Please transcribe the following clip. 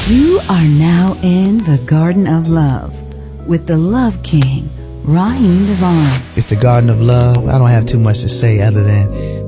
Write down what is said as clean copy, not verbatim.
You are now in the Garden of Love with the Love King, Raheem Devon. It's the Garden of Love. I don't have too much to say other than